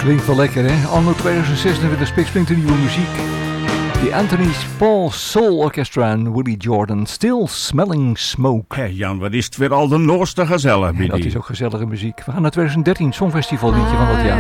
Klinkt wel lekker, hè? Anno 2026 springt de nieuwe muziek. The Anthony's Paul Soul Orchestra en Willie Jordan. Still Smelling Smoke. Hey Jan, wat is het weer al de Noorste gezellig, Ja, dat is ook gezellige muziek. We gaan naar 2013 Songfestival liedje van dat jaar.